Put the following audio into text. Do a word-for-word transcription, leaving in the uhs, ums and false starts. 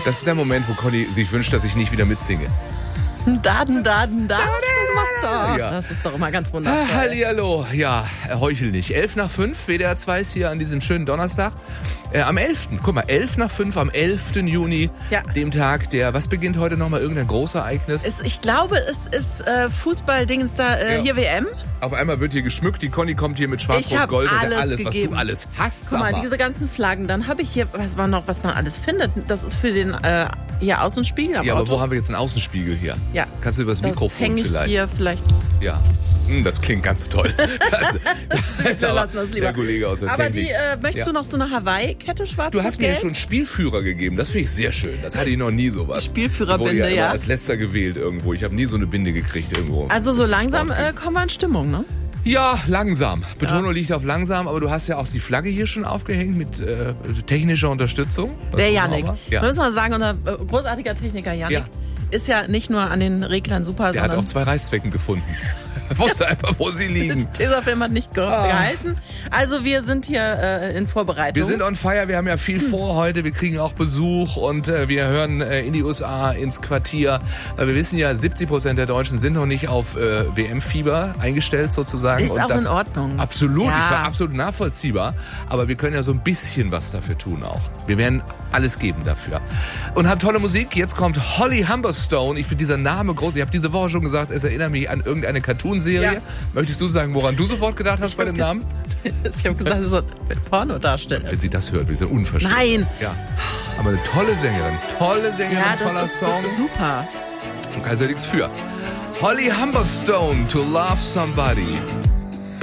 Das ist der Moment, wo Conny sich wünscht, dass ich nicht wieder mitsinge. Daden, Daden, Daden. Was machst du? Ja. Das ist doch immer ganz wundervoll. Ah, hallihallo. Ja, heuchel nicht. elf nach fünf, W D R zwei ist hier an diesem schönen Donnerstag. Äh, am elften Guck mal, elf nach fünf am elften Juni. Ja. Dem Tag der, was beginnt heute nochmal? Irgendein Großereignis? Es, ich glaube, es ist äh, Fußball-Dingens da, äh, Ja. hier W M. Auf einmal wird hier geschmückt. Die Conny kommt hier mit Ich hab Schwarz-Rot-Gold und alles alles, was gegeben. du alles hast. Guck mal, sag mal. diese ganzen Flaggen. Dann habe ich hier, was man noch, was man alles findet. Das ist für den äh, hier Außenspiegel am Ja, aber Auto. wo haben wir jetzt einen Außenspiegel hier? Ja. Kannst du übers das Mikrofon hänge ich vielleicht? hier vielleicht. Ja. Hm, das klingt ganz toll. Das, das Wir lassen das lieber. der Kollege aus der Aber Technik. die, äh, möchtest Ja. du noch so eine Hawaii-Kette schwarz Du hast mir ja gelb? schon einen Spielführer gegeben. Das finde ich sehr schön. Das hatte ich noch nie sowas. Spielführerbinde, Ich wurde ja. ja. Immer als letzter gewählt irgendwo. Ich habe nie so eine Binde gekriegt irgendwo. Also so Zum langsam Sport. äh, kommen wir in Stimmung, ne? Ja, langsam. Betonung liegt auf langsam, aber du hast ja auch die Flagge hier schon aufgehängt mit äh, technischer Unterstützung. Das Der ist Yannick. sauber. Ja. Müssen wir sagen, unser äh, großartiger Techniker Yannick Ja. ist ja nicht nur an den Reglern super, Der hat sondern auch zwei Reißzwecken gefunden. Er wusste einfach, wo sie liegen. das Tesafilm hat nicht ge Ah. gehalten. Also wir sind hier äh, in Vorbereitung. Wir sind on fire, wir haben ja viel vor heute, wir kriegen auch Besuch und äh, wir hören äh, in die U S A, ins Quartier, weil wir wissen ja, siebzig Prozent der Deutschen sind noch nicht auf äh, W M-Fieber eingestellt sozusagen. Ist und auch das in Ordnung. Absolut, Ja. ist ja absolut nachvollziehbar, aber wir können ja so ein bisschen was dafür tun auch. Wir werden alles geben dafür. Und haben tolle Musik, jetzt kommt Holly Humberstone, ich finde dieser Name groß, ich habe diese Woche schon gesagt, es erinnert mich an irgendeine Cartoonserie. Ja. Möchtest du sagen, woran du sofort gedacht hast bei dem Namen? Ich habe gesagt, das ist so ein Pornodarsteller. Wenn sie das hört, wir sind unverschämt. Nein. Ja. Aber eine tolle Sängerin. Tolle Sängerin, Ja, toller das ist Song. so- super. Und kann sie nichts für. Holly Humberstone, To Love Somebody.